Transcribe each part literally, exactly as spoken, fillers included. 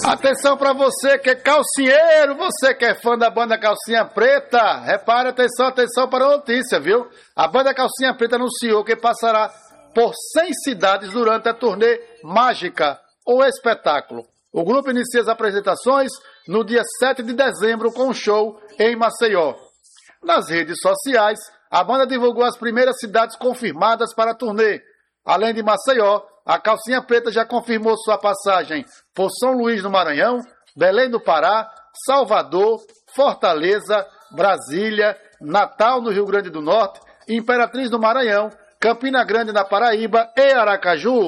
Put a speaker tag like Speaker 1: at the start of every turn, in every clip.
Speaker 1: Atenção pra você que é calcinheiro, você que é fã da banda Calcinha Preta. Repare, atenção, atenção para a notícia, viu? A banda Calcinha Preta anunciou que passará por cem cidades durante a turnê Mágica, o espetáculo. O grupo inicia as apresentações no dia sete de dezembro com um show em Maceió. Nas redes sociais, a banda divulgou as primeiras cidades confirmadas para a turnê. Além de Maceió, a Calcinha Preta já confirmou sua passagem por São Luís do Maranhão, Belém do Pará, Salvador, Fortaleza, Brasília, Natal no Rio Grande do Norte, Imperatriz do Maranhão, Campina Grande na Paraíba e Aracaju.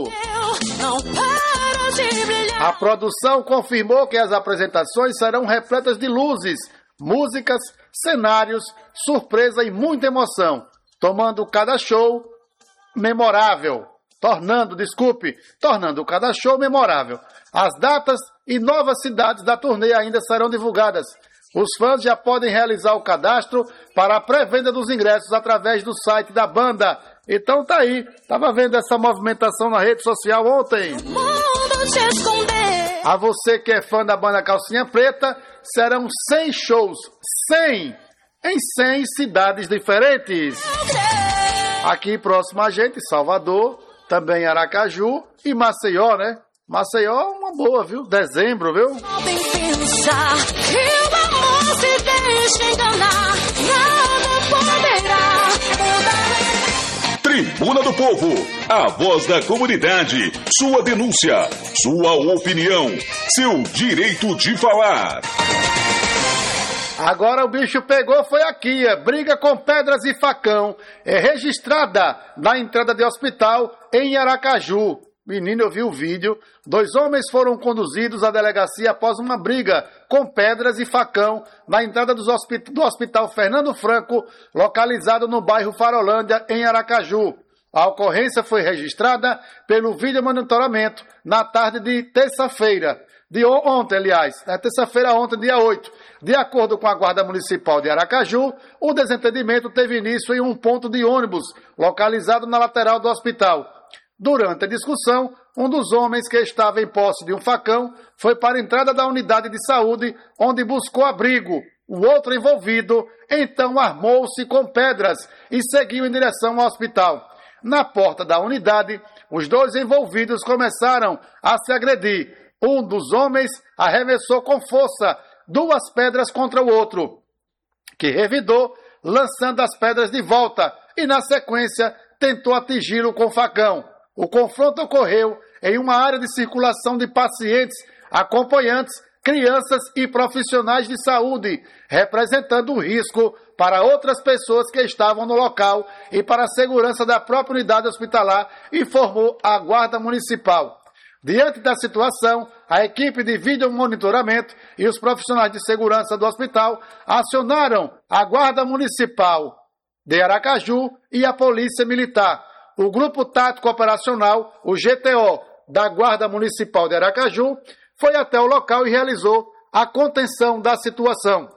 Speaker 1: A produção confirmou que as apresentações serão repletas de luzes, músicas, cenários, surpresa e muita emoção, tomando cada show memorável. Tornando, desculpe, tornando cada show memorável. As datas e novas cidades da turnê ainda serão divulgadas. Os fãs já podem realizar o cadastro para a pré-venda dos ingressos através do site da banda. Então tá aí, tava vendo essa movimentação na rede social ontem. A você que é fã da banda Calcinha Preta, serão cem shows, cem, em cem cidades diferentes. Aqui próximo a gente, Salvador, também Aracaju e Maceió, né? Maceió é uma boa, viu? Dezembro, viu?
Speaker 2: Tribuna do Povo, a voz da comunidade, sua denúncia, sua opinião, seu direito de falar.
Speaker 1: Agora o bicho pegou, foi aqui, é briga com pedras e facão, é registrada na entrada de hospital em Aracaju. Menino, eu vi o vídeo, dois homens foram conduzidos à delegacia após uma briga com pedras e facão na entrada dos hospi- do hospital Fernando Franco, localizado no bairro Farolândia, em Aracaju. A ocorrência foi registrada pelo vídeo monitoramento na tarde de terça-feira, de ontem, aliás, na terça-feira ontem, dia oito. De acordo com a Guarda Municipal de Aracaju, o desentendimento teve início em um ponto de ônibus, localizado na lateral do hospital. Durante a discussão, um dos homens que estava em posse de um facão foi para a entrada da unidade de saúde, onde buscou abrigo. O outro envolvido, então, armou-se com pedras e seguiu em direção ao hospital. Na porta da unidade, os dois envolvidos começaram a se agredir. Um dos homens arremessou com força duas pedras contra o outro, que revidou, lançando as pedras de volta e, na sequência, tentou atingi-lo com facão. O confronto ocorreu em uma área de circulação de pacientes, acompanhantes, crianças e profissionais de saúde, representando um risco para outras pessoas que estavam no local e para a segurança da própria unidade hospitalar, informou a Guarda Municipal. Diante da situação, a equipe de vídeo monitoramento e os profissionais de segurança do hospital acionaram a Guarda Municipal de Aracaju e a Polícia Militar. O Grupo Tático Operacional, o G T O, da Guarda Municipal de Aracaju, foi até o local e realizou a contenção da situação.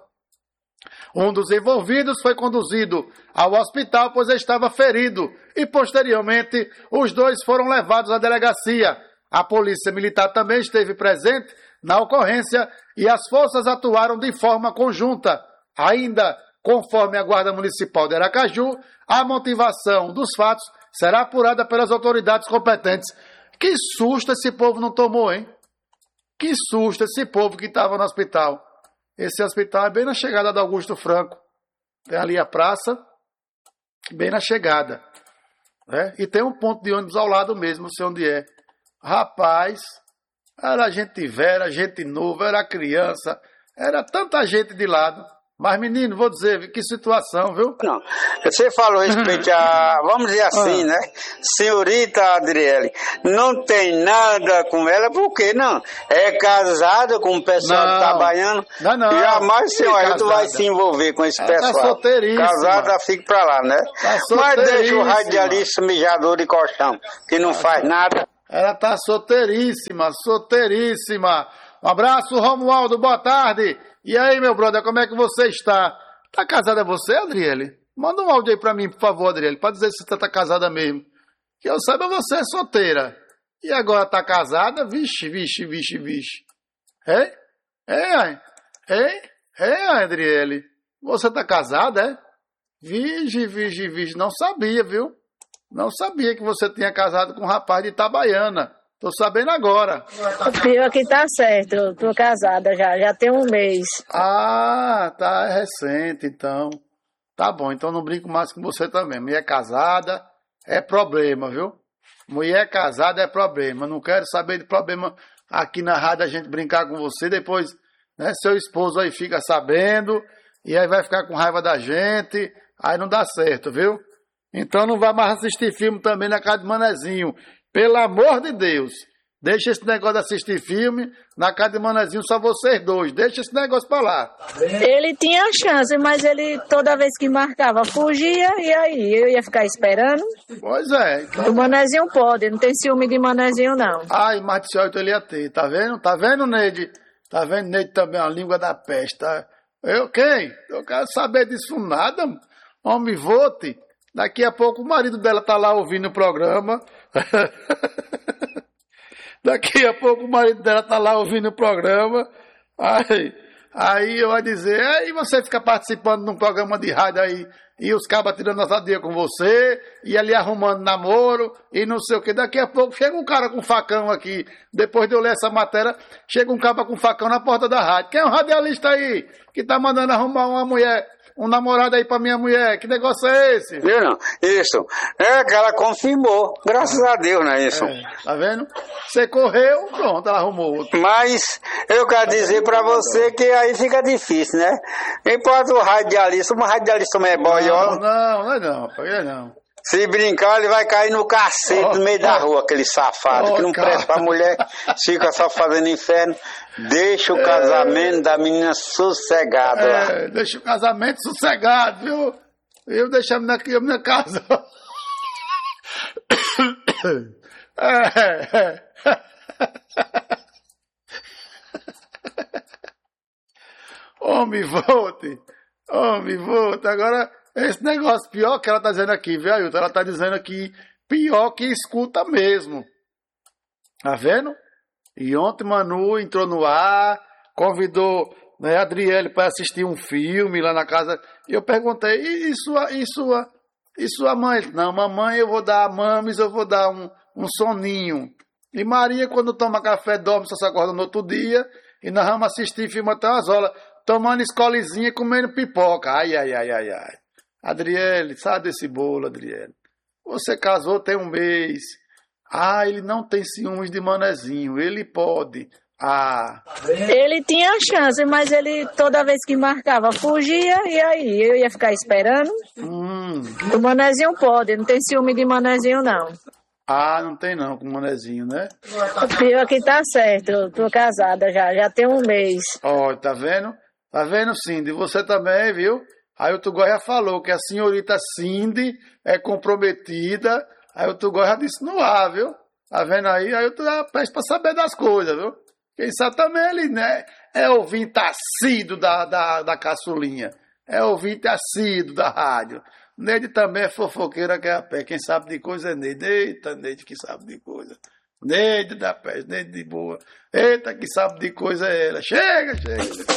Speaker 1: Um dos envolvidos foi conduzido ao hospital, pois estava ferido, e posteriormente os dois foram levados à delegacia. A Polícia Militar também esteve presente na ocorrência e as forças atuaram de forma conjunta. Ainda, conforme a Guarda Municipal de Aracaju, a motivação dos fatos será apurada pelas autoridades competentes. Que susto esse povo não tomou, hein? Que susto esse povo que estava no hospital. Esse hospital é bem na chegada do Augusto Franco. Tem ali a praça, bem na chegada. Né? E tem um ponto de ônibus ao lado mesmo, não sei onde é. Rapaz, era gente velha, era gente nova, era criança, era tanta gente de lado. Mas, menino, vou dizer, que situação, viu?
Speaker 3: Não, você falou respeito a, vamos dizer assim, ah. né? Senhorita Adriele, não tem nada com ela, por quê? Não, é casada com o pessoal não, trabalhando. Não, não. Jamais, senhor, aí tu vai se envolver com esse ela pessoal. Tá solteiríssima. Casada, fica pra lá, né? Tá mas deixa o radialista mijador de colchão, que não faz nada.
Speaker 1: Ela tá solteiríssima, solteiríssima. Um abraço, Romualdo, boa tarde. E aí, meu brother, como é que você está? Tá casada você, Adriele? Manda um áudio aí pra mim, por favor, Adriele, pra dizer se você tá casada mesmo. Que eu saiba, você é solteira. E agora tá casada? Vixe, vixe, vixe, vixe. É? É, é, é, Adriele. Você tá casada, é? Vige, vige, vige. Não sabia, viu? Não sabia que você tinha casado com um rapaz de Itabaiana. Tô sabendo agora.
Speaker 4: O pior que tá certo, eu tô casada já, já tem um mês.
Speaker 1: Ah, tá, é recente, então. Tá bom, então não brinco mais com você também. Mulher casada é problema, viu? Mulher casada é problema. Não quero saber de problema aqui na rádio a gente brincar com você. Depois, né, seu esposo aí fica sabendo e aí vai ficar com raiva da gente. Aí não dá certo, viu? Então não vai mais assistir filme também na casa de Manezinho. Pelo amor de Deus. Deixa esse negócio de assistir filme na casa de Manezinho, só vocês dois. Deixa esse negócio pra lá.
Speaker 4: Ele tinha chance, mas ele toda vez que marcava fugia e aí eu ia ficar esperando.
Speaker 1: Pois é.
Speaker 4: O Manezinho pode, não tem ciúme de Manezinho não.
Speaker 1: Ai, mas de oito ele ia ter, tá vendo? Tá vendo, Neide? Tá vendo, Neide também, a língua da peste, tá? Eu quem? Eu quero saber disso nada. Homem, vote. Daqui a pouco o marido dela tá lá ouvindo o programa. Daqui a pouco o marido dela tá lá ouvindo o programa. Aí, aí eu vou dizer, aí você fica participando de um programa de rádio aí, e os cabas tirando ousadia com você, e ali arrumando namoro, e não sei o que. Daqui a pouco chega um cara com facão aqui, depois de eu ler essa matéria, chega um cara com facão na porta da rádio. Quem é um radialista aí que tá mandando arrumar uma mulher, um namorado aí pra minha mulher? Que negócio é esse?
Speaker 3: Viu, não? Isso. É que ela confirmou. Graças a Deus, não é isso?
Speaker 1: É, tá vendo? Você correu, pronto, ela arrumou outro.
Speaker 3: Mas eu quero dizer pra você que aí fica difícil, né? Enquanto o radialista, um radialista é boiola.
Speaker 1: Não, não, não é não, não é não.
Speaker 3: Se brincar, ele vai cair no cacete oh, no meio oh, da rua, aquele safado, oh, que não cara. presta pra mulher, fica só fazendo inferno. Deixa o é, casamento da menina sossegado é, lá.
Speaker 1: Deixa o casamento sossegado, viu? Eu deixo a menina aqui, a menina casa. É, é. Homem, volte. Homem, volte. Agora, esse negócio pior que ela tá dizendo aqui, viu, Ailton? Ela tá dizendo aqui, pior que escuta mesmo. Tá vendo? E ontem Manu entrou no ar, convidou, né, a Adriele para assistir um filme lá na casa. E eu perguntei, e sua, e sua, e sua mãe? Não, mamãe, eu vou dar mames, eu vou dar um, um soninho. E Maria, quando toma café, dorme, só se acorda no outro dia. E nós vamos assistir filme até umas horas, tomando escolezinha e comendo pipoca. Ai, ai, ai, ai, ai. Adriele, sai desse bolo, Adriele. Você casou tem um mês. Ah, ele não tem ciúmes de Manezinho. Ele pode. Ah.
Speaker 4: Ele tinha chance, mas ele toda vez que marcava fugia e aí eu ia ficar esperando.
Speaker 1: Hum.
Speaker 4: O Manezinho pode, não tem ciúme de Manezinho não.
Speaker 1: Ah, não tem não com o Manezinho, né?
Speaker 4: O pior que tá certo, eu tô casada já, já tem um mês.
Speaker 1: Ó, oh, tá vendo? Tá vendo, Cindy? Você também, viu? Aí o Tugó já falou que a senhorita Cindy é comprometida. Aí o Tugó já disse no ar, viu? Tá vendo aí? Aí o Tugó já pede pra saber das coisas, viu? Quem sabe também ele, né? É ouvinte assíduo da, da, da caçulinha. É ouvinte assíduo da rádio. Neide também é fofoqueira que é a pé. Quem sabe de coisa é Neide. Eita, Neide que sabe de coisa. Neide da pé, Neide de boa. Eita, que sabe de coisa é ela. Chega, chega.